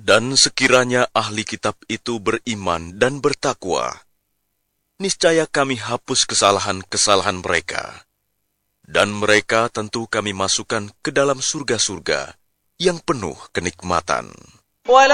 Dan sekiranya ahli kitab itu beriman dan bertakwa, niscaya kami hapus kesalahan-kesalahan mereka. Dan mereka tentu kami masukkan ke dalam surga-surga yang penuh kenikmatan.